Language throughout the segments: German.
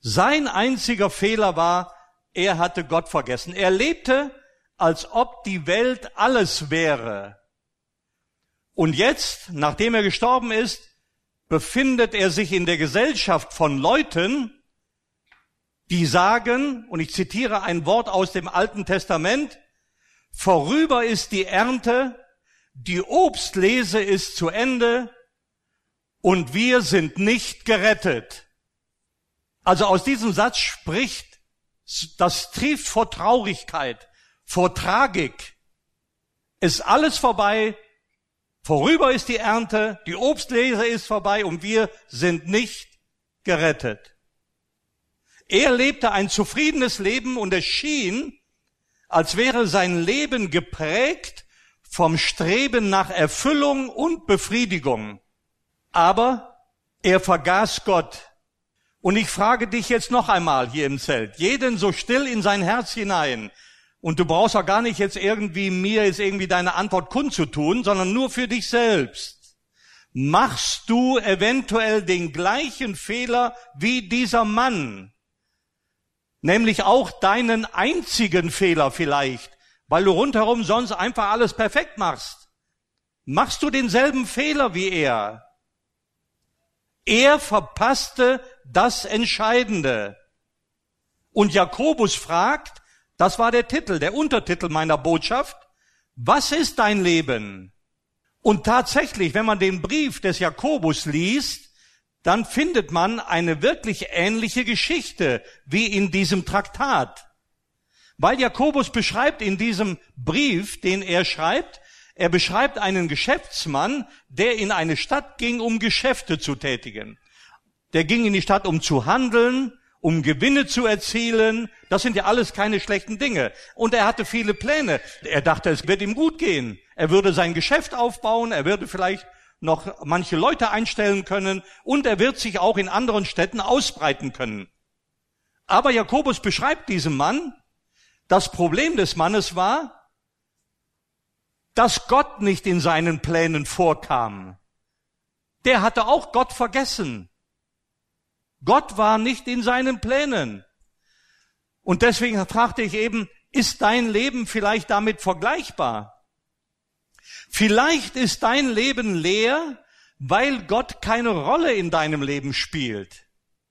Sein einziger Fehler war, er hatte Gott vergessen. Er lebte, als ob die Welt alles wäre. Und jetzt, nachdem er gestorben ist, befindet er sich in der Gesellschaft von Leuten, die sagen, und ich zitiere ein Wort aus dem Alten Testament, vorüber ist die Ernte, die Obstlese ist zu Ende und wir sind nicht gerettet. Also aus diesem Satz spricht, das trieft vor Traurigkeit, vor Tragik. Ist alles vorbei, vorüber ist die Ernte, die Obstlese ist vorbei und wir sind nicht gerettet. Er lebte ein zufriedenes Leben und es schien, als wäre sein Leben geprägt vom Streben nach Erfüllung und Befriedigung. Aber er vergaß Gott. Und ich frage dich jetzt noch einmal hier im Zelt, jeden so still in sein Herz hinein. Und du brauchst auch gar nicht jetzt mir jetzt irgendwie deine Antwort kundzutun, sondern nur für dich selbst. Machst du eventuell den gleichen Fehler wie dieser Mann? Nämlich auch deinen einzigen Fehler vielleicht, weil du rundherum sonst einfach alles perfekt machst. Machst du denselben Fehler wie er? Er verpasste das Entscheidende. Und Jakobus fragt, das war der Titel, der Untertitel meiner Botschaft, was ist dein Leben? Und tatsächlich, wenn man den Brief des Jakobus liest, dann findet man eine wirklich ähnliche Geschichte wie in diesem Traktat. Weil Jakobus beschreibt in diesem Brief, den er schreibt, er beschreibt einen Geschäftsmann, der in eine Stadt ging, um Geschäfte zu tätigen. Der ging in die Stadt, um zu handeln, um Gewinne zu erzielen. Das sind ja alles keine schlechten Dinge. Und er hatte viele Pläne. Er dachte, es wird ihm gut gehen. Er würde sein Geschäft aufbauen, er würde vielleicht noch manche Leute einstellen können und er wird sich auch in anderen Städten ausbreiten können. Aber Jakobus beschreibt diesem Mann, das Problem des Mannes war, dass Gott nicht in seinen Plänen vorkam. Der hatte auch Gott vergessen. Gott war nicht in seinen Plänen. Und deswegen fragte ich eben, ist dein Leben vielleicht damit vergleichbar? Vielleicht ist dein Leben leer, weil Gott keine Rolle in deinem Leben spielt.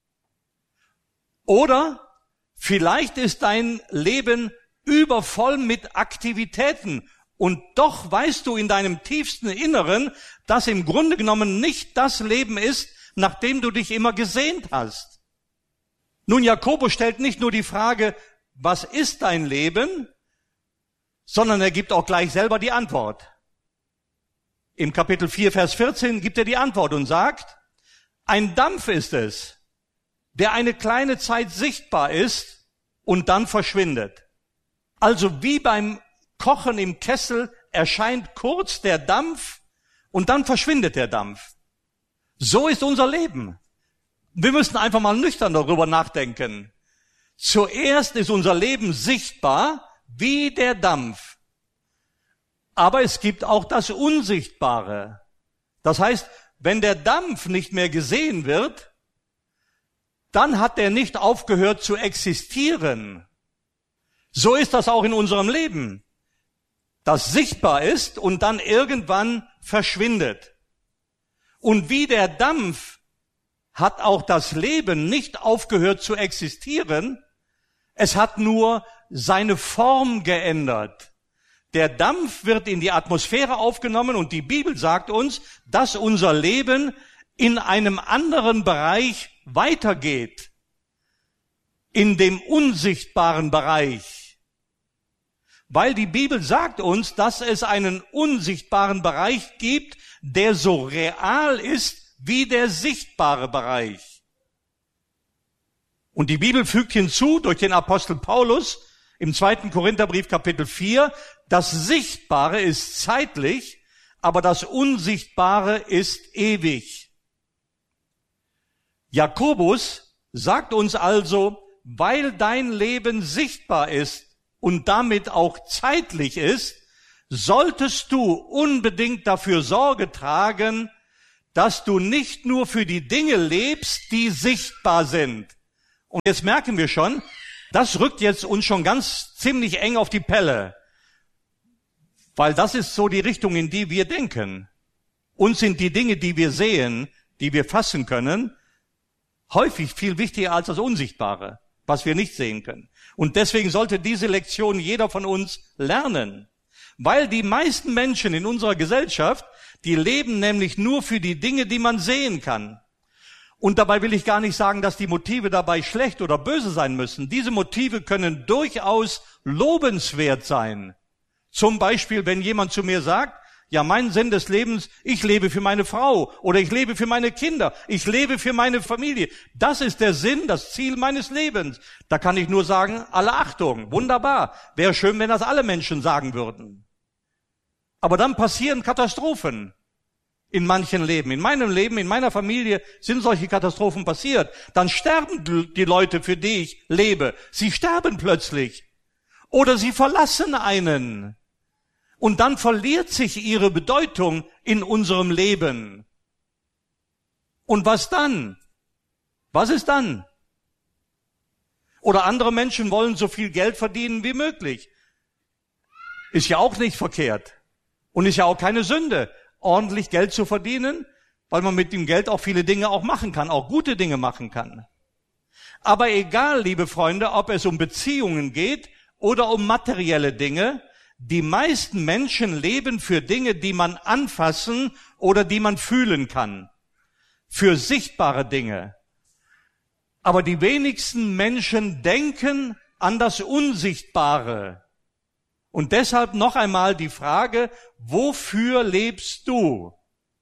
Oder vielleicht ist dein Leben übervoll mit Aktivitäten und doch weißt du in deinem tiefsten Inneren, dass im Grunde genommen nicht das Leben ist, nach dem du dich immer gesehnt hast. Nun, Jakobus stellt nicht nur die Frage, was ist dein Leben, sondern er gibt auch gleich selber die Antwort. Im Kapitel 4, Vers 14 gibt er die Antwort und sagt, ein Dampf ist es, der eine kleine Zeit sichtbar ist und dann verschwindet. Also wie beim Kochen im Kessel erscheint kurz der Dampf und dann verschwindet der Dampf. So ist unser Leben. Wir müssen einfach mal nüchtern darüber nachdenken. Zuerst ist unser Leben sichtbar wie der Dampf. Aber es gibt auch das Unsichtbare. Das heißt, wenn der Dampf nicht mehr gesehen wird, dann hat er nicht aufgehört zu existieren. So ist das auch in unserem Leben, das sichtbar ist und dann irgendwann verschwindet. Und wie der Dampf hat auch das Leben nicht aufgehört zu existieren, es hat nur seine Form geändert. Der Dampf wird in die Atmosphäre aufgenommen und die Bibel sagt uns, dass unser Leben in einem anderen Bereich weitergeht. In dem unsichtbaren Bereich. Weil die Bibel sagt uns, dass es einen unsichtbaren Bereich gibt, der so real ist wie der sichtbare Bereich. Und die Bibel fügt hinzu durch den Apostel Paulus im 2. Korintherbrief Kapitel 4, das Sichtbare ist zeitlich, aber das Unsichtbare ist ewig. Jakobus sagt uns also, weil dein Leben sichtbar ist und damit auch zeitlich ist, solltest du unbedingt dafür Sorge tragen, dass du nicht nur für die Dinge lebst, die sichtbar sind. Und jetzt merken wir schon, das rückt jetzt uns schon ganz ziemlich eng auf die Pelle. Weil das ist so die Richtung, in die wir denken. Uns sind die Dinge, die wir sehen, die wir fassen können, häufig viel wichtiger als das Unsichtbare, was wir nicht sehen können. Und deswegen sollte diese Lektion jeder von uns lernen. Weil die meisten Menschen in unserer Gesellschaft, die leben nämlich nur für die Dinge, die man sehen kann. Und dabei will ich gar nicht sagen, dass die Motive dabei schlecht oder böse sein müssen. Diese Motive können durchaus lobenswert sein. Zum Beispiel, wenn jemand zu mir sagt, ja, mein Sinn des Lebens, ich lebe für meine Frau oder ich lebe für meine Kinder, ich lebe für meine Familie. Das ist der Sinn, das Ziel meines Lebens. Da kann ich nur sagen, alle Achtung, wunderbar. Wäre schön, wenn das alle Menschen sagen würden. Aber dann passieren Katastrophen in manchen Leben. In meinem Leben, in meiner Familie sind solche Katastrophen passiert. Dann sterben die Leute, für die ich lebe. Sie sterben plötzlich. Oder sie verlassen einen. Und dann verliert sich ihre Bedeutung in unserem Leben. Und was dann? Was ist dann? Oder andere Menschen wollen so viel Geld verdienen wie möglich. Ist ja auch nicht verkehrt. Und ist ja auch keine Sünde, ordentlich Geld zu verdienen, weil man mit dem Geld auch viele Dinge auch machen kann, auch gute Dinge machen kann. Aber egal, liebe Freunde, ob es um Beziehungen geht oder um materielle Dinge, die meisten Menschen leben für Dinge, die man anfassen oder die man fühlen kann. Für sichtbare Dinge. Aber die wenigsten Menschen denken an das Unsichtbare. Und deshalb noch einmal die Frage, wofür lebst du?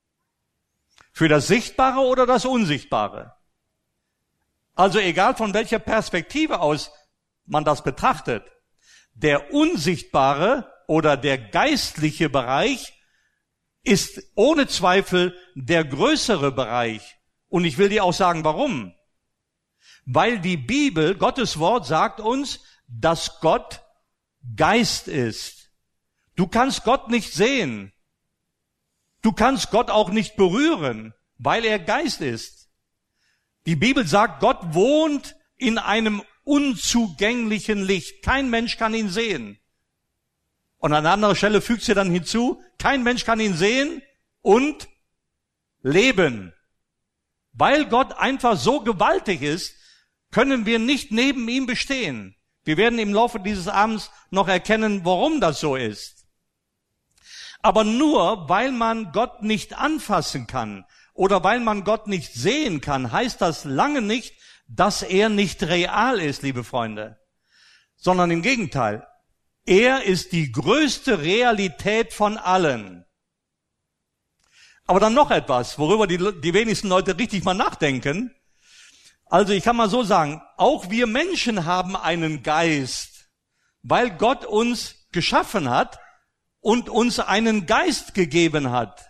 Für das Sichtbare oder das Unsichtbare? Also egal von welcher Perspektive aus man das betrachtet, der unsichtbare oder der geistliche Bereich ist ohne Zweifel der größere Bereich. Und ich will dir auch sagen, warum. Weil die Bibel, Gottes Wort, sagt uns, dass Gott Geist ist. Du kannst Gott nicht sehen. Du kannst Gott auch nicht berühren, weil er Geist ist. Die Bibel sagt, Gott wohnt in einem unzugänglichen Licht. Kein Mensch kann ihn sehen. Und an anderer Stelle fügt sie dann hinzu, kein Mensch kann ihn sehen und leben. Weil Gott einfach so gewaltig ist, können wir nicht neben ihm bestehen. Wir werden im Laufe dieses Abends noch erkennen, warum das so ist. Aber nur weil man Gott nicht anfassen kann oder weil man Gott nicht sehen kann, heißt das lange nicht, dass er nicht real ist, liebe Freunde, sondern im Gegenteil. Er ist die größte Realität von allen. Aber dann noch etwas, worüber die wenigsten Leute richtig mal nachdenken. Also ich kann mal so sagen, auch wir Menschen haben einen Geist, weil Gott uns geschaffen hat und uns einen Geist gegeben hat.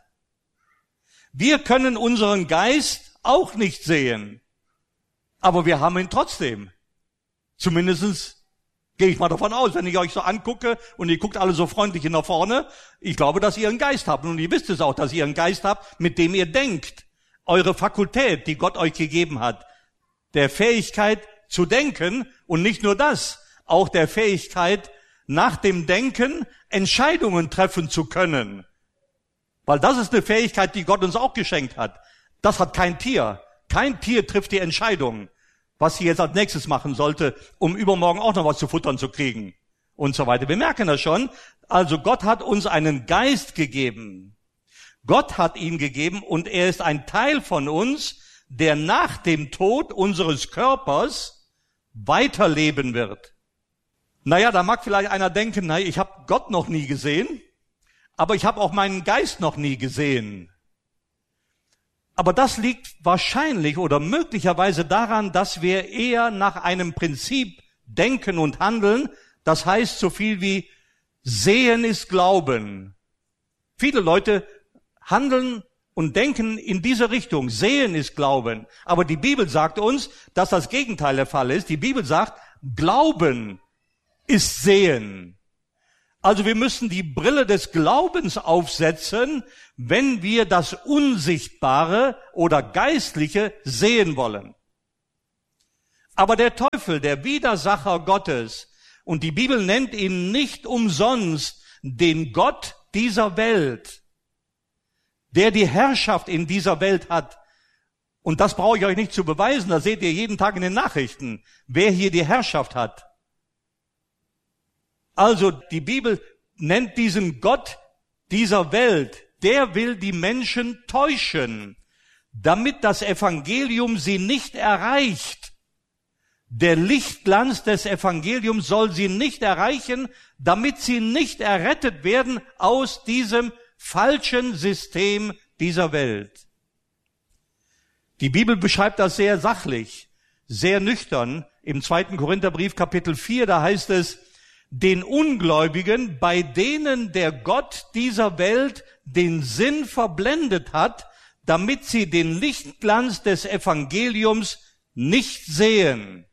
Wir können unseren Geist auch nicht sehen. Aber wir haben ihn trotzdem. Zumindest gehe ich mal davon aus, wenn ich euch so angucke und ihr guckt alle so freundlich nach vorne, ich glaube, dass ihr einen Geist habt. Und ihr wisst es auch, dass ihr einen Geist habt, mit dem ihr denkt. Eure Fakultät, die Gott euch gegeben hat. Der Fähigkeit zu denken und nicht nur das, auch der Fähigkeit, nach dem Denken Entscheidungen treffen zu können. Weil das ist eine Fähigkeit, die Gott uns auch geschenkt hat. Das hat kein Tier. Kein Tier trifft die Entscheidung, was sie jetzt als nächstes machen sollte, um übermorgen auch noch was zu futtern zu kriegen und so weiter. Wir merken das schon. Also Gott hat uns einen Geist gegeben. Gott hat ihn gegeben und er ist ein Teil von uns, der nach dem Tod unseres Körpers weiterleben wird. Naja, da mag vielleicht einer denken, na, ich habe Gott noch nie gesehen, aber ich habe auch meinen Geist noch nie gesehen. Aber das liegt wahrscheinlich oder möglicherweise daran, dass wir eher nach einem Prinzip denken und handeln, das heißt so viel wie sehen ist Glauben. Viele Leute handeln und denken in diese Richtung, sehen ist Glauben. Aber die Bibel sagt uns, dass das Gegenteil der Fall ist. Die Bibel sagt, Glauben ist Sehen. Also wir müssen die Brille des Glaubens aufsetzen, wenn wir das Unsichtbare oder Geistliche sehen wollen. Aber der Teufel, der Widersacher Gottes, und die Bibel nennt ihn nicht umsonst den Gott dieser Welt, der die Herrschaft in dieser Welt hat. Und das brauche ich euch nicht zu beweisen, das seht ihr jeden Tag in den Nachrichten, wer hier die Herrschaft hat. Also die Bibel nennt diesen Gott dieser Welt, der will die Menschen täuschen, damit das Evangelium sie nicht erreicht. Der Lichtglanz des Evangeliums soll sie nicht erreichen, damit sie nicht errettet werden aus diesem falschen System dieser Welt. Die Bibel beschreibt das sehr sachlich, sehr nüchtern. Im 2. Korintherbrief Kapitel 4, da heißt es, den Ungläubigen, bei denen der Gott dieser Welt den Sinn verblendet hat, damit sie den Lichtglanz des Evangeliums nicht sehen.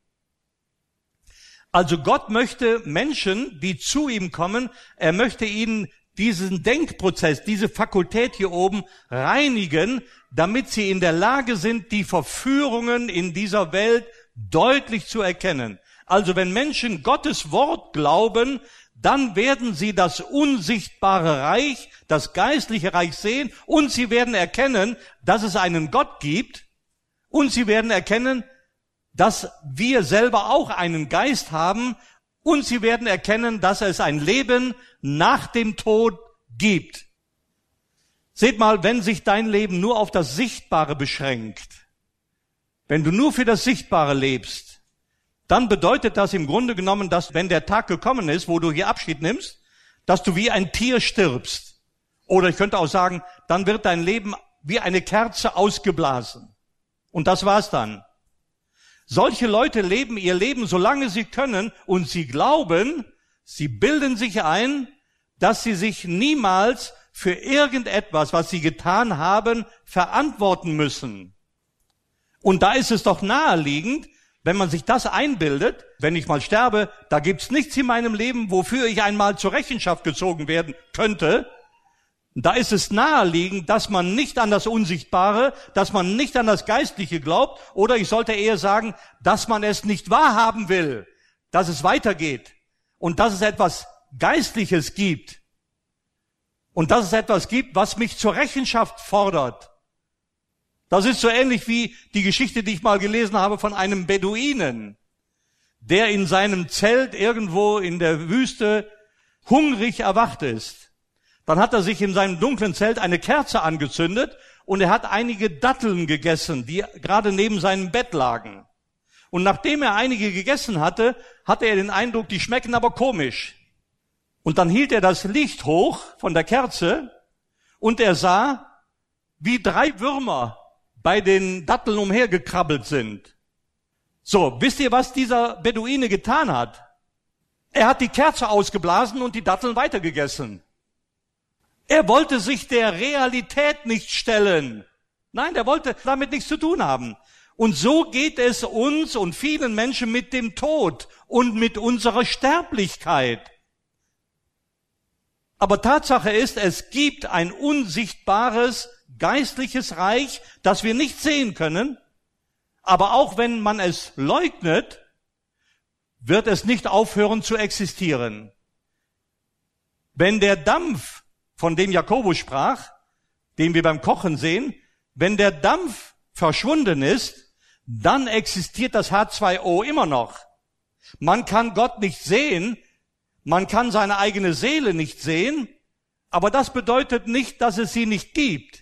Also Gott möchte Menschen, die zu ihm kommen, er möchte ihnen diesen Denkprozess, diese Fakultät hier oben reinigen, damit sie in der Lage sind, die Verführungen in dieser Welt deutlich zu erkennen. Also wenn Menschen Gottes Wort glauben, dann werden sie das unsichtbare Reich, das geistliche Reich sehen und sie werden erkennen, dass es einen Gott gibt und sie werden erkennen, dass wir selber auch einen Geist haben und sie werden erkennen, dass es ein Leben nach dem Tod gibt. Seht mal, wenn sich dein Leben nur auf das Sichtbare beschränkt, wenn du nur für das Sichtbare lebst, dann bedeutet das im Grunde genommen, dass wenn der Tag gekommen ist, wo du hier Abschied nimmst, dass du wie ein Tier stirbst. Oder ich könnte auch sagen, dann wird dein Leben wie eine Kerze ausgeblasen. Und das war's dann. Solche Leute leben ihr Leben, solange sie können, und sie glauben, sie bilden sich ein, dass sie sich niemals für irgendetwas, was sie getan haben, verantworten müssen. Und da ist es doch naheliegend, wenn man sich das einbildet, wenn ich mal sterbe, da gibt's nichts in meinem Leben, wofür ich einmal zur Rechenschaft gezogen werden könnte. Da ist es naheliegend, dass man nicht an das Unsichtbare, dass man nicht an das Geistliche glaubt, oder ich sollte eher sagen, dass man es nicht wahrhaben will, dass es weitergeht und dass es etwas Geistliches gibt und dass es etwas gibt, was mich zur Rechenschaft fordert. Das ist so ähnlich wie die Geschichte, die ich mal gelesen habe von einem Beduinen, der in seinem Zelt irgendwo in der Wüste hungrig erwacht ist. Dann hat er sich in seinem dunklen Zelt eine Kerze angezündet und er hat einige Datteln gegessen, die gerade neben seinem Bett lagen. Und nachdem er einige gegessen hatte, hatte er den Eindruck, die schmecken aber komisch. Und dann hielt er das Licht hoch von der Kerze und er sah, wie 3 Würmer bei den Datteln umhergekrabbelt sind. So, wisst ihr, was dieser Beduine getan hat? Er hat die Kerze ausgeblasen und die Datteln weitergegessen. Er wollte sich der Realität nicht stellen. Nein, er wollte damit nichts zu tun haben. Und so geht es uns und vielen Menschen mit dem Tod und mit unserer Sterblichkeit. Aber Tatsache ist, es gibt ein unsichtbares geistliches Reich, das wir nicht sehen können, aber auch wenn man es leugnet, wird es nicht aufhören zu existieren. Wenn der Dampf, von dem Jakobus sprach, den wir beim Kochen sehen, wenn der Dampf verschwunden ist, dann existiert das H2O immer noch. Man kann Gott nicht sehen, man kann seine eigene Seele nicht sehen, aber das bedeutet nicht, dass es sie nicht gibt.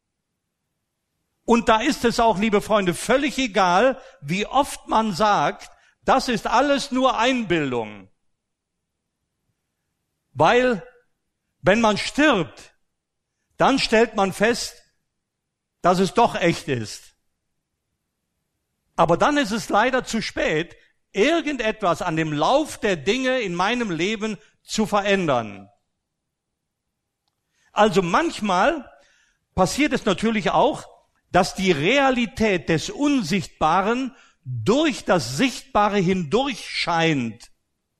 Und da ist es auch, liebe Freunde, völlig egal, wie oft man sagt, das ist alles nur Einbildung. Weil, wenn man stirbt, dann stellt man fest, dass es doch echt ist. Aber dann ist es leider zu spät, irgendetwas an dem Lauf der Dinge in meinem Leben zu verändern. Also manchmal passiert es natürlich auch, dass die Realität des Unsichtbaren durch das Sichtbare hindurch scheint.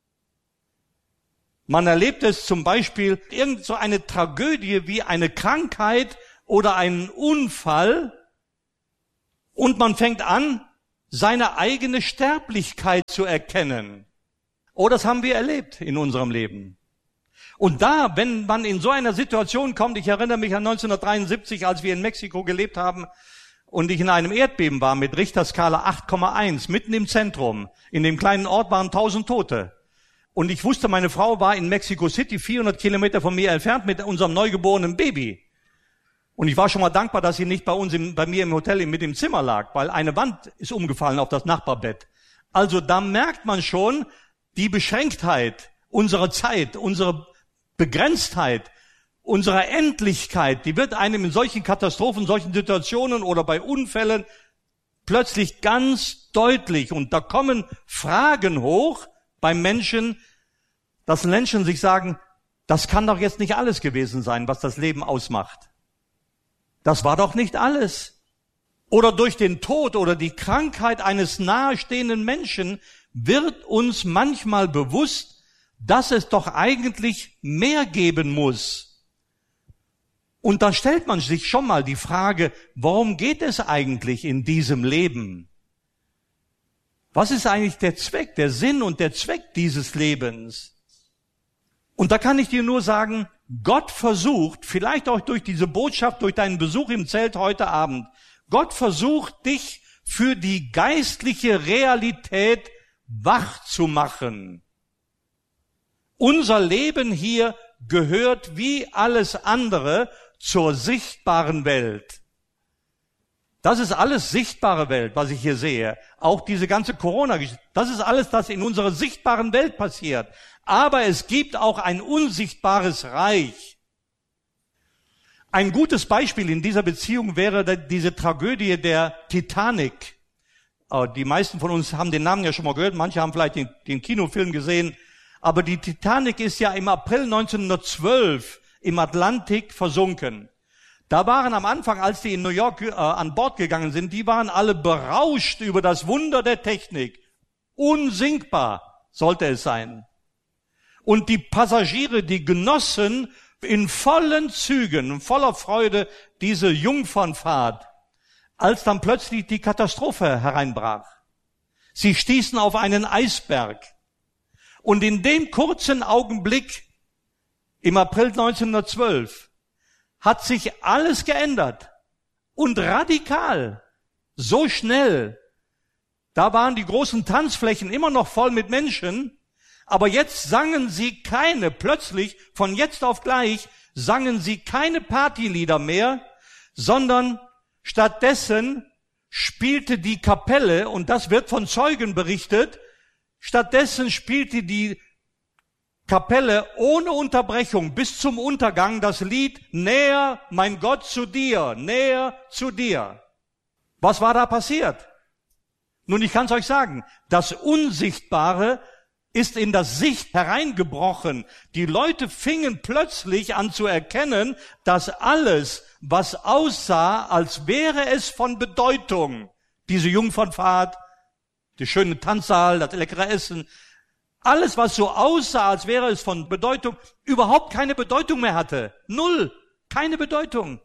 Man erlebt es zum Beispiel, irgend so eine Tragödie wie eine Krankheit oder einen Unfall und man fängt an, seine eigene Sterblichkeit zu erkennen. Oh, das haben wir erlebt in unserem Leben. Und da, wenn man in so einer Situation kommt, ich erinnere mich an 1973, als wir in Mexiko gelebt haben und ich in einem Erdbeben war mit Richterskala 8,1, mitten im Zentrum. In dem kleinen Ort waren 1000 Tote. Und ich wusste, meine Frau war in Mexico City, 400 Kilometer von mir entfernt, mit unserem neugeborenen Baby. Und ich war schon mal dankbar, dass sie nicht bei mir im Hotel mit im Zimmer lag, weil eine Wand ist umgefallen auf das Nachbarbett. Also da merkt man schon die Beschränktheit unserer Zeit, unsere Begrenztheit, unserer Endlichkeit, die wird einem in solchen Katastrophen, solchen Situationen oder bei Unfällen plötzlich ganz deutlich. Und da kommen Fragen hoch beim Menschen, dass Menschen sich sagen, das kann doch jetzt nicht alles gewesen sein, was das Leben ausmacht. Das war doch nicht alles. Oder durch den Tod oder die Krankheit eines nahestehenden Menschen wird uns manchmal bewusst, dass es doch eigentlich mehr geben muss. Und da stellt man sich schon mal die Frage, warum geht es eigentlich in diesem Leben? Was ist eigentlich der Zweck, der Sinn und der Zweck dieses Lebens? Und da kann ich dir nur sagen, Gott versucht, vielleicht auch durch diese Botschaft, durch deinen Besuch im Zelt heute Abend, Gott versucht, dich für die geistliche Realität wach zu machen. Unser Leben hier gehört wie alles andere zur sichtbaren Welt. Das ist alles sichtbare Welt, was ich hier sehe. Auch diese ganze Corona-Geschichte. Das ist alles, was in unserer sichtbaren Welt passiert. Aber es gibt auch ein unsichtbares Reich. Ein gutes Beispiel in dieser Beziehung wäre diese Tragödie der Titanic. Die meisten von uns haben den Namen ja schon mal gehört. Manche haben vielleicht den Kinofilm gesehen. Aber die Titanic ist ja im April 1912 im Atlantik versunken. Da waren am Anfang, als die in New York an Bord gegangen sind, die waren alle berauscht über das Wunder der Technik. Unsinkbar sollte es sein. Und die Passagiere, die genossen in vollen Zügen, in voller Freude diese Jungfernfahrt, als dann plötzlich die Katastrophe hereinbrach. Sie stießen auf einen Eisberg. Und in dem kurzen Augenblick, im April 1912, hat sich alles geändert. Und radikal. So schnell. Da waren die großen Tanzflächen immer noch voll mit Menschen. Aber jetzt sangen sie plötzlich, von jetzt auf gleich, sangen sie keine Partylieder mehr, sondern stattdessen spielte die Kapelle, und das wird von Zeugen berichtet, stattdessen spielte die Kapelle ohne Unterbrechung bis zum Untergang das Lied Näher, mein Gott, zu dir, näher zu dir. Was war da passiert? Nun, ich kann es euch sagen, das Unsichtbare ist in das Sicht hereingebrochen. Die Leute fingen plötzlich an zu erkennen, dass alles, was aussah, als wäre es von Bedeutung, diese Jungfernfahrt, der schöne Tanzsaal, das leckere Essen, alles, was so aussah, als wäre es von Bedeutung, überhaupt keine Bedeutung mehr hatte. Null. Keine Bedeutung.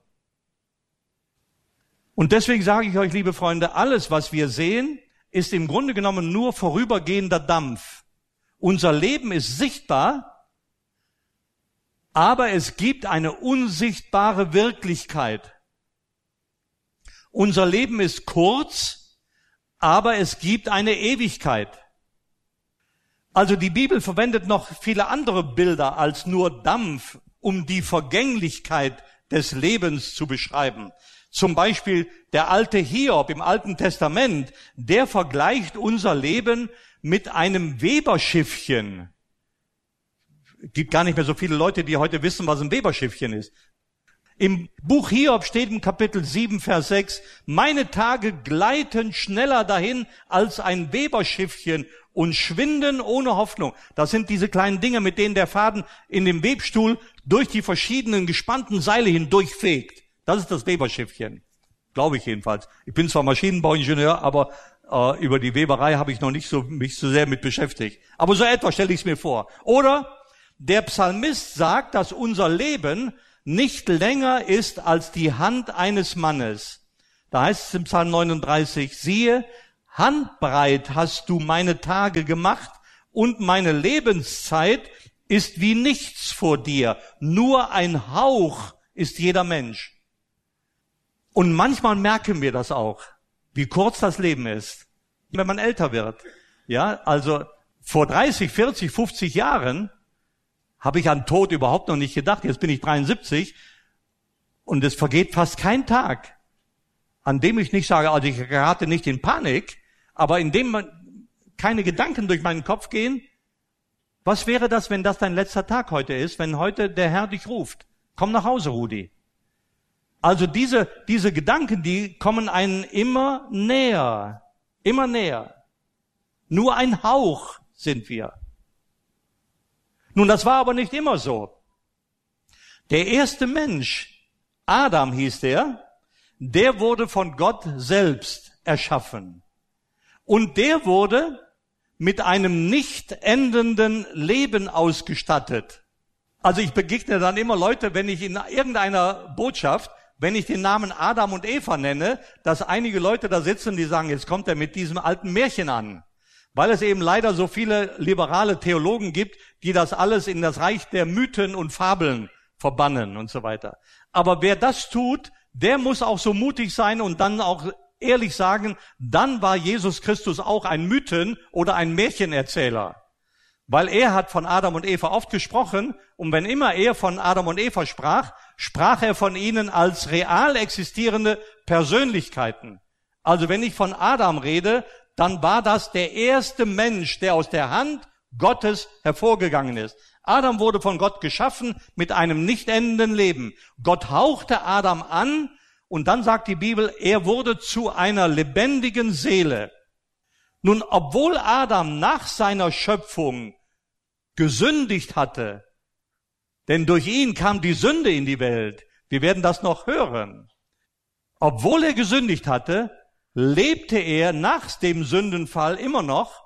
Und deswegen sage ich euch, liebe Freunde, alles, was wir sehen, ist im Grunde genommen nur vorübergehender Dampf. Unser Leben ist sichtbar, aber es gibt eine unsichtbare Wirklichkeit. Unser Leben ist kurz, aber es gibt eine Ewigkeit. Also die Bibel verwendet noch viele andere Bilder als nur Dampf, um die Vergänglichkeit des Lebens zu beschreiben. Zum Beispiel der alte Hiob im Alten Testament, der vergleicht unser Leben mit einem Weberschiffchen. Es gibt gar nicht mehr so viele Leute, die heute wissen, was ein Weberschiffchen ist. Im Buch Hiob steht im Kapitel 7, Vers 6, meine Tage gleiten schneller dahin als ein Weberschiffchen und schwinden ohne Hoffnung. Das sind diese kleinen Dinge, mit denen der Faden in dem Webstuhl durch die verschiedenen gespannten Seile hindurchfegt. Das ist das Weberschiffchen. Glaube ich jedenfalls. Ich bin zwar Maschinenbauingenieur, aber über die Weberei habe ich noch nicht mich so sehr mit beschäftigt. Aber so etwa stelle ich es mir vor. Oder der Psalmist sagt, dass unser Leben nicht länger ist als die Hand eines Mannes. Da heißt es im Psalm 39, siehe, Handbreit hast du meine Tage gemacht und meine Lebenszeit ist wie nichts vor dir. Nur ein Hauch ist jeder Mensch. Und manchmal merken wir das auch, wie kurz das Leben ist, wenn man älter wird. Ja, also vor 30, 40, 50 Jahren habe ich an Tod überhaupt noch nicht gedacht. Jetzt bin ich 73 und es vergeht fast kein Tag, an dem ich nicht sage, also ich gerate nicht in Panik, aber in dem keine Gedanken durch meinen Kopf gehen. Was wäre das, wenn das dein letzter Tag heute ist, wenn heute der Herr dich ruft? Komm nach Hause, Rudi. Also diese Gedanken, die kommen einen immer näher, immer näher. Nur ein Hauch sind wir. Nun, das war aber nicht immer so. Der erste Mensch, Adam hieß der wurde von Gott selbst erschaffen. Und der wurde mit einem nicht endenden Leben ausgestattet. Also ich begegne dann immer Leute, wenn ich in irgendeiner Botschaft, wenn ich den Namen Adam und Eva nenne, dass einige Leute da sitzen, die sagen, jetzt kommt er mit diesem alten Märchen an. Weil es eben leider so viele liberale Theologen gibt, die das alles in das Reich der Mythen und Fabeln verbannen und so weiter. Aber wer das tut, der muss auch so mutig sein und dann auch ehrlich sagen, dann war Jesus Christus auch ein Mythen- oder ein Märchenerzähler. Weil er hat von Adam und Eva oft gesprochen und wenn immer er von Adam und Eva sprach, sprach er von ihnen als real existierende Persönlichkeiten. Also wenn ich von Adam rede, dann war das der erste Mensch, der aus der Hand Gottes hervorgegangen ist. Adam wurde von Gott geschaffen mit einem nicht endenden Leben. Gott hauchte Adam an und dann sagt die Bibel, er wurde zu einer lebendigen Seele. Nun, obwohl Adam nach seiner Schöpfung gesündigt hatte, denn durch ihn kam die Sünde in die Welt, wir werden das noch hören, obwohl er gesündigt hatte, lebte er nach dem Sündenfall immer noch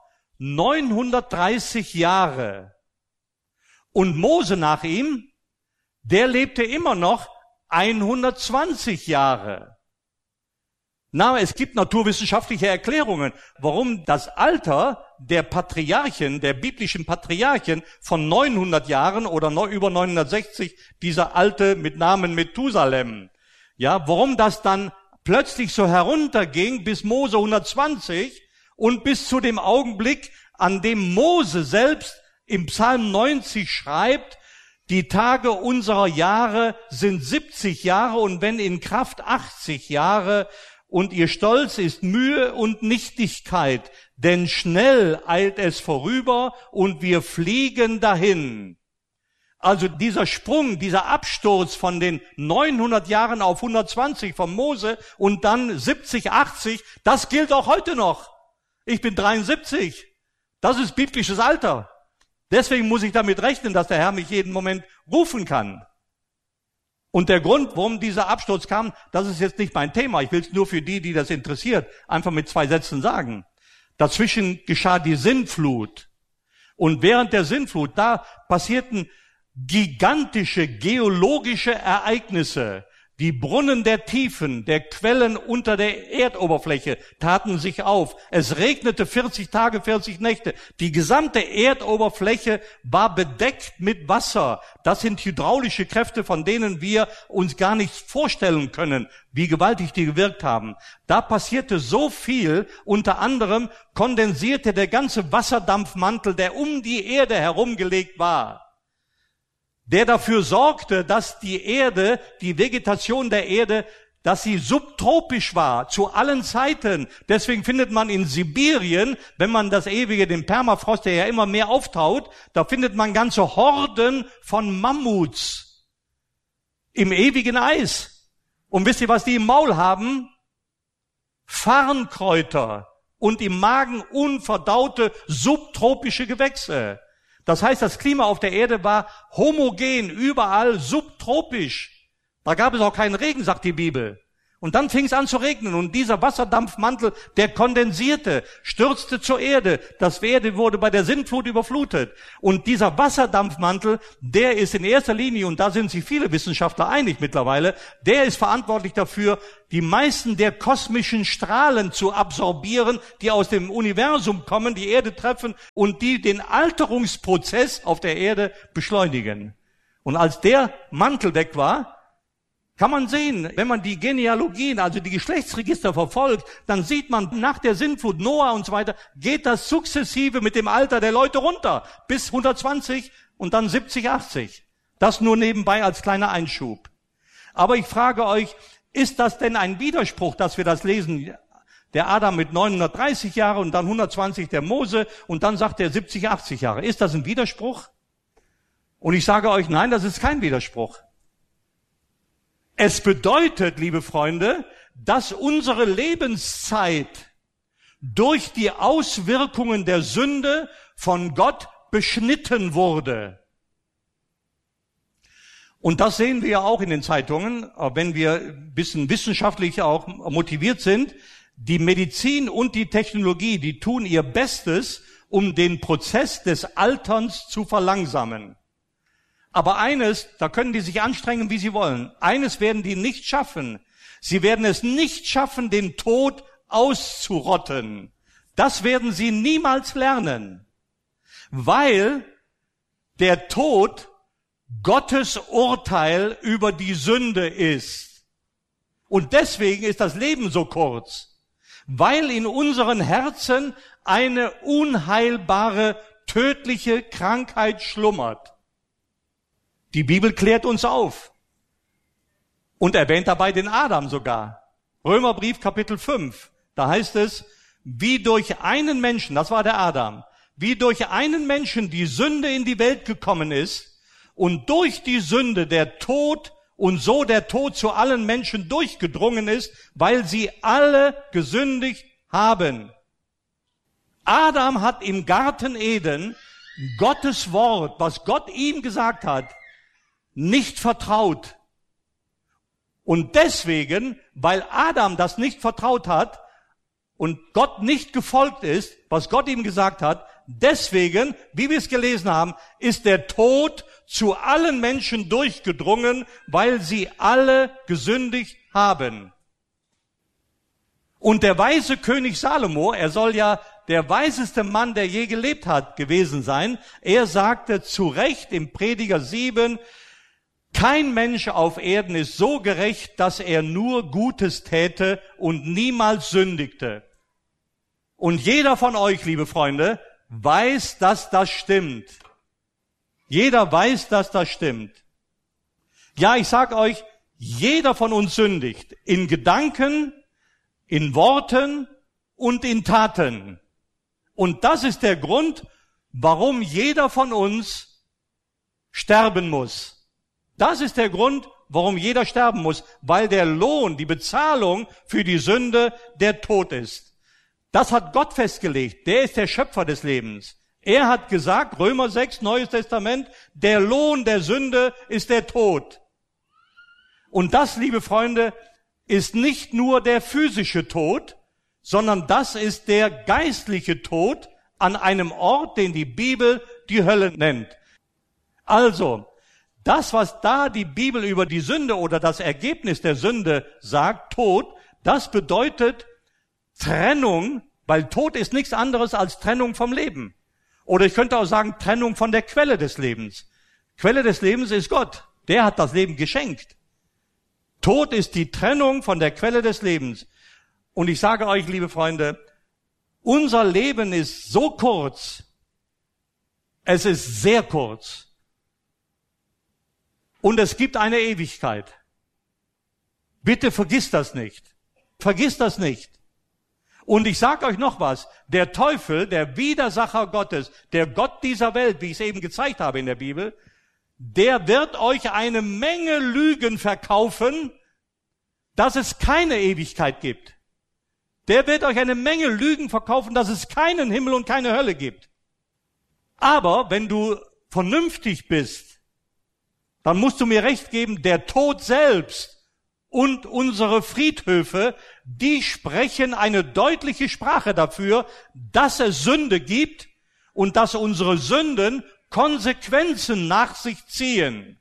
930 Jahre. Und Mose nach ihm, der lebte immer noch 120 Jahre. Na, es gibt naturwissenschaftliche Erklärungen, warum das Alter der Patriarchen, der biblischen Patriarchen von 900 Jahren oder noch über 960, dieser alte mit Namen Methusalem, ja, warum das dann plötzlich so herunterging bis Mose 120 und bis zu dem Augenblick, an dem Mose selbst im Psalm 90 schreibt, die Tage unserer Jahre sind 70 Jahre und wenn in Kraft 80 Jahre und ihr Stolz ist Mühe und Nichtigkeit, denn schnell eilt es vorüber und wir fliegen dahin. Also dieser Sprung, dieser Absturz von den 900 Jahren auf 120 von Mose und dann 70, 80, das gilt auch heute noch. Ich bin 73. Das ist biblisches Alter. Deswegen muss ich damit rechnen, dass der Herr mich jeden Moment rufen kann. Und der Grund, warum dieser Absturz kam, das ist jetzt nicht mein Thema. Ich will es nur für die das interessiert, einfach mit 2 Sätzen sagen. Dazwischen geschah die Sintflut. Und während der Sintflut, da passierten gigantische geologische Ereignisse. Die Brunnen der Tiefen, der Quellen unter der Erdoberfläche taten sich auf. Es regnete 40 Tage, 40 Nächte. Die gesamte Erdoberfläche war bedeckt mit Wasser. Das sind hydraulische Kräfte, von denen wir uns gar nicht vorstellen können, wie gewaltig die gewirkt haben. Da passierte so viel, unter anderem kondensierte der ganze Wasserdampfmantel, der um die Erde herumgelegt war, der dafür sorgte, dass die Erde, die Vegetation der Erde, dass sie subtropisch war, zu allen Zeiten. Deswegen findet man in Sibirien, wenn man das ewige, den Permafrost, der ja immer mehr auftaut, da findet man ganze Horden von Mammuts im ewigen Eis. Und wisst ihr, was die im Maul haben? Farnkräuter und im Magen unverdaute subtropische Gewächse. Das heißt, das Klima auf der Erde war homogen, überall subtropisch. Da gab es auch keinen Regen, sagt die Bibel. Und dann fing es an zu regnen und dieser Wasserdampfmantel, der kondensierte, stürzte zur Erde. Das Erde wurde bei der Sintflut überflutet. Und dieser Wasserdampfmantel, der ist in erster Linie, und da sind sich viele Wissenschaftler einig mittlerweile, der ist verantwortlich dafür, die meisten der kosmischen Strahlen zu absorbieren, die aus dem Universum kommen, die Erde treffen und die den Alterungsprozess auf der Erde beschleunigen. Und als der Mantel weg war, kann man sehen, wenn man die Genealogien, also die Geschlechtsregister verfolgt, dann sieht man nach der Sintflut, Noah und so weiter, geht das sukzessive mit dem Alter der Leute runter, bis 120 und dann 70, 80. Das nur nebenbei als kleiner Einschub. Aber ich frage euch, ist das denn ein Widerspruch, dass wir das lesen? Der Adam mit 930 Jahren und dann 120 der Mose und dann sagt er 70, 80 Jahre. Ist das ein Widerspruch? Und ich sage euch, nein, das ist kein Widerspruch. Es bedeutet, liebe Freunde, dass unsere Lebenszeit durch die Auswirkungen der Sünde von Gott beschnitten wurde. Und das sehen wir ja auch in den Zeitungen, wenn wir ein bisschen wissenschaftlich auch motiviert sind. Die Medizin und die Technologie, die tun ihr Bestes, um den Prozess des Alterns zu verlangsamen. Aber eines, da können die sich anstrengen, wie sie wollen. Eines werden die nicht schaffen. Sie werden es nicht schaffen, den Tod auszurotten. Das werden sie niemals lernen. Weil der Tod Gottes Urteil über die Sünde ist. Und deswegen ist das Leben so kurz. Weil in unseren Herzen eine unheilbare, tödliche Krankheit schlummert. Die Bibel klärt uns auf und erwähnt dabei den Adam sogar. Römerbrief Kapitel 5, da heißt es, wie durch einen Menschen, das war der Adam, wie durch einen Menschen die Sünde in die Welt gekommen ist und durch die Sünde der Tod und so der Tod zu allen Menschen durchgedrungen ist, weil sie alle gesündigt haben. Adam hat im Garten Eden Gottes Wort, was Gott ihm gesagt hat, nicht vertraut. Und deswegen, weil Adam das nicht vertraut hat und Gott nicht gefolgt ist, was Gott ihm gesagt hat, deswegen, wie wir es gelesen haben, ist der Tod zu allen Menschen durchgedrungen, weil sie alle gesündigt haben. Und der weise König Salomo, er soll ja der weiseste Mann, der je gelebt hat, gewesen sein, er sagte zu Recht im Prediger 7, kein Mensch auf Erden ist so gerecht, dass er nur Gutes täte und niemals sündigte. Und jeder von euch, liebe Freunde, weiß, dass das stimmt. Jeder weiß, dass das stimmt. Ja, ich sag euch, jeder von uns sündigt. In Gedanken, in Worten und in Taten. Und das ist der Grund, warum jeder von uns sterben muss. Das ist der Grund, warum jeder sterben muss, weil der Lohn, die Bezahlung für die Sünde der Tod ist. Das hat Gott festgelegt. Der ist der Schöpfer des Lebens. Er hat gesagt, Römer 6, Neues Testament, der Lohn der Sünde ist der Tod. Und das, liebe Freunde, ist nicht nur der physische Tod, sondern das ist der geistliche Tod an einem Ort, den die Bibel die Hölle nennt. Also, das, was da die Bibel über die Sünde oder das Ergebnis der Sünde sagt, Tod, das bedeutet Trennung, weil Tod ist nichts anderes als Trennung vom Leben. Oder ich könnte auch sagen, Trennung von der Quelle des Lebens. Quelle des Lebens ist Gott. Der hat das Leben geschenkt. Tod ist die Trennung von der Quelle des Lebens. Und ich sage euch, liebe Freunde, unser Leben ist so kurz. Es ist sehr kurz. Und es gibt eine Ewigkeit. Bitte vergiss das nicht. Vergiss das nicht. Und ich sage euch noch was. Der Teufel, der Widersacher Gottes, der Gott dieser Welt, wie ich es eben gezeigt habe in der Bibel, der wird euch eine Menge Lügen verkaufen, dass es keine Ewigkeit gibt. Der wird euch eine Menge Lügen verkaufen, dass es keinen Himmel und keine Hölle gibt. Aber wenn du vernünftig bist, dann musst du mir recht geben, der Tod selbst und unsere Friedhöfe, die sprechen eine deutliche Sprache dafür, dass es Sünde gibt und dass unsere Sünden Konsequenzen nach sich ziehen.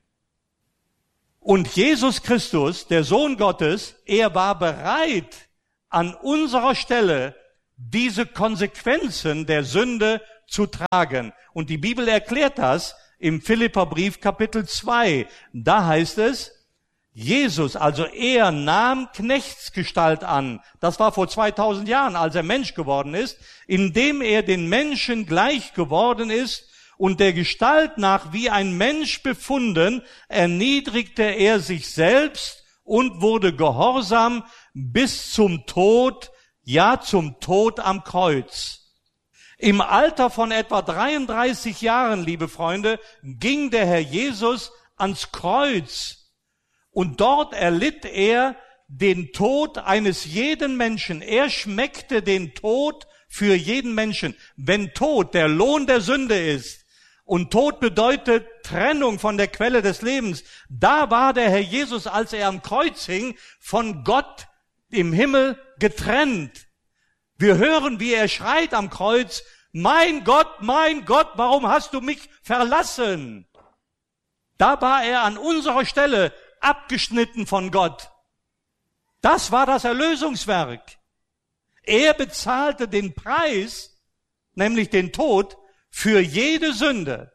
Und Jesus Christus, der Sohn Gottes, er war bereit, an unserer Stelle diese Konsequenzen der Sünde zu tragen. Und die Bibel erklärt das im Philipperbrief Kapitel 2. Da heißt es, Jesus, also er nahm Knechtsgestalt an. Das war vor 2000 Jahren, als er Mensch geworden ist, indem er den Menschen gleich geworden ist und der Gestalt nach wie ein Mensch befunden, erniedrigte er sich selbst und wurde gehorsam bis zum Tod, ja zum Tod am Kreuz. Im Alter von etwa 33 Jahren, liebe Freunde, ging der Herr Jesus ans Kreuz. Und dort erlitt er den Tod eines jeden Menschen. Er schmeckte den Tod für jeden Menschen. Wenn Tod der Lohn der Sünde ist und Tod bedeutet Trennung von der Quelle des Lebens, da war der Herr Jesus, als er am Kreuz hing, von Gott im Himmel getrennt. Wir hören, wie er schreit am Kreuz, mein Gott, warum hast du mich verlassen? Da war er an unserer Stelle abgeschnitten von Gott. Das war das Erlösungswerk. Er bezahlte den Preis, nämlich den Tod, für jede Sünde.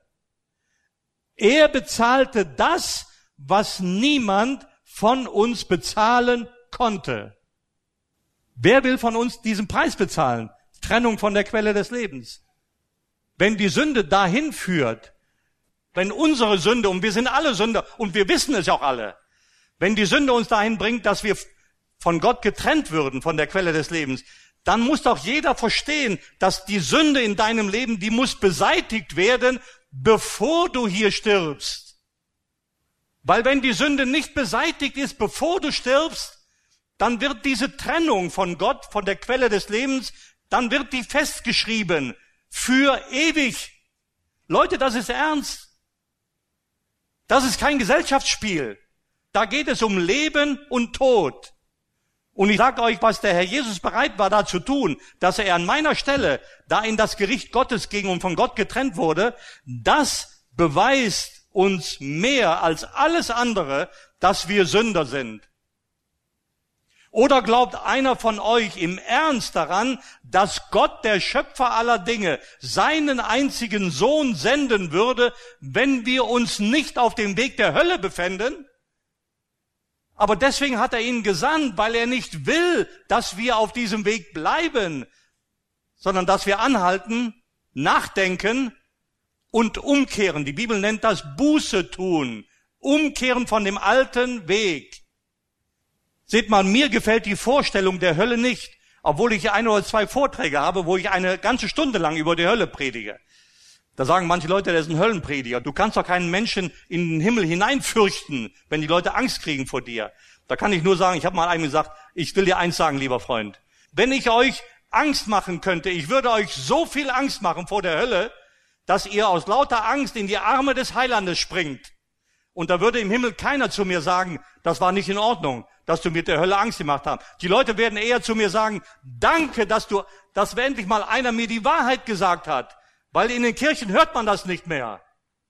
Er bezahlte das, was niemand von uns bezahlen konnte. Wer will von uns diesen Preis bezahlen? Trennung von der Quelle des Lebens. Wenn die Sünde dahin führt, wenn unsere Sünde, und wir sind alle Sünder, und wir wissen es auch alle, wenn die Sünde uns dahin bringt, dass wir von Gott getrennt würden, von der Quelle des Lebens, dann muss doch jeder verstehen, dass die Sünde in deinem Leben, die muss beseitigt werden, bevor du hier stirbst. Weil wenn die Sünde nicht beseitigt ist, bevor du stirbst, dann wird diese Trennung von Gott, von der Quelle des Lebens, dann wird die festgeschrieben für ewig. Leute, das ist ernst. Das ist kein Gesellschaftsspiel. Da geht es um Leben und Tod. Und ich sage euch, was der Herr Jesus bereit war, da zu tun, dass er an meiner Stelle, da in das Gericht Gottes ging und von Gott getrennt wurde, das beweist uns mehr als alles andere, dass wir Sünder sind. Oder glaubt einer von euch im Ernst daran, dass Gott, der Schöpfer aller Dinge, seinen einzigen Sohn senden würde, wenn wir uns nicht auf dem Weg der Hölle befänden? Aber deswegen hat er ihn gesandt, weil er nicht will, dass wir auf diesem Weg bleiben, sondern dass wir anhalten, nachdenken und umkehren. Die Bibel nennt das Buße tun, umkehren von dem alten Weg. Seht mal, mir gefällt die Vorstellung der Hölle nicht, obwohl ich 1 oder 2 Vorträge habe, wo ich eine ganze Stunde lang über die Hölle predige. Da sagen manche Leute, der ist ein Höllenprediger. Du kannst doch keinen Menschen in den Himmel hineinfürchten, wenn die Leute Angst kriegen vor dir. Da kann ich nur sagen, ich habe mal einem gesagt, ich will dir eins sagen, lieber Freund. Wenn ich euch Angst machen könnte, ich würde euch so viel Angst machen vor der Hölle, dass ihr aus lauter Angst in die Arme des Heilandes springt. Und da würde im Himmel keiner zu mir sagen, das war nicht in Ordnung, dass du mit der Hölle Angst gemacht hast. Die Leute werden eher zu mir sagen, danke, dass endlich mal einer mir die Wahrheit gesagt hat. Weil in den Kirchen hört man das nicht mehr.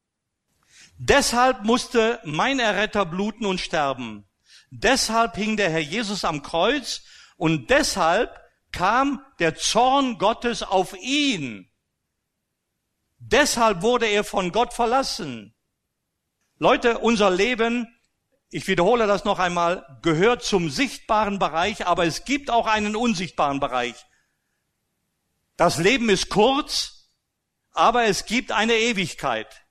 Deshalb musste mein Erretter bluten und sterben. Deshalb hing der Herr Jesus am Kreuz und deshalb kam der Zorn Gottes auf ihn. Deshalb wurde er von Gott verlassen. Leute, unser Leben, ich wiederhole das noch einmal, gehört zum sichtbaren Bereich, aber es gibt auch einen unsichtbaren Bereich. Das Leben ist kurz, aber es gibt eine Ewigkeit.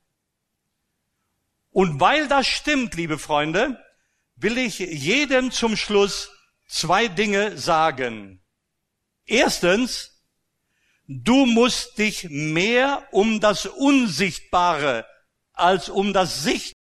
Und weil das stimmt, liebe Freunde, will ich jedem zum Schluss 2 Dinge sagen. Erstens, du musst dich mehr um das Unsichtbare als um das Sichtbare